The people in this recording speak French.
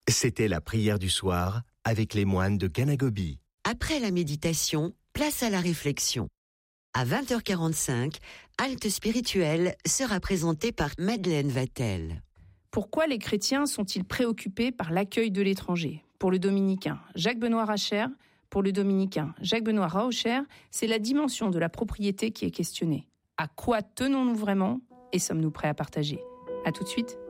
C'était la prière du soir avec les moines de Ganagobi. Après la méditation, place à la réflexion. À 20h45, Halte spirituelle sera présentée par Madeleine Vatel. Pourquoi les chrétiens sont-ils préoccupés par l'accueil de l'étranger ? Pour le dominicain Jacques-Benoît Racher, pour le dominicain Jacques-Benoît Raucher, c'est la dimension de la propriété qui est questionnée. À quoi tenons-nous vraiment et sommes-nous prêts à partager ? À tout de suite.